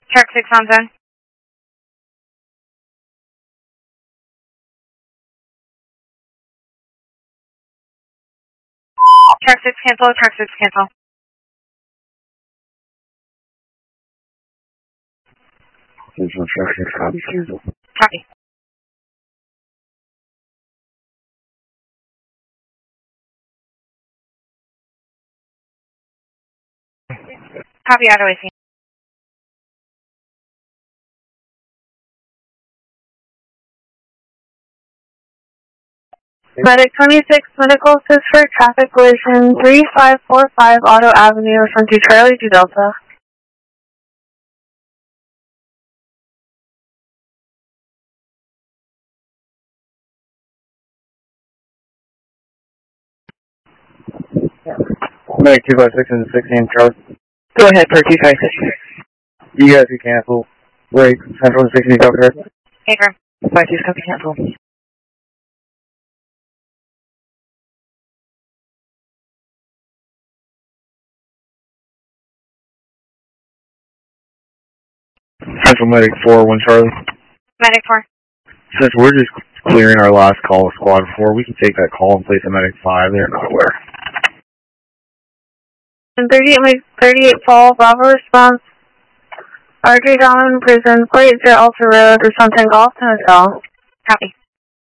Shark 6 on zone. Shark 6 cancel, Shark 6 cancel. Shark 6 copy, cancel. Copy. Copy, auto AC. Medic 26, medical assist for traffic collision 3545 Auto Avenue from 2 Charlie to Delta. Medic 256 and 16 Charlie. Go ahead for 256. You guys can cancel. Wait, Central 60 Delta. Paper. 56 copy cancel. Central Medic 4-1 Charlie. Medic 4. Since we're just clearing our last call with Squad 4, we can take that call and place a Medic 5. They're not aware. And 38 Fall, Bravo response. RJ Donovan Prison, 480 Alta Road, or something Golf Hotel. Copy.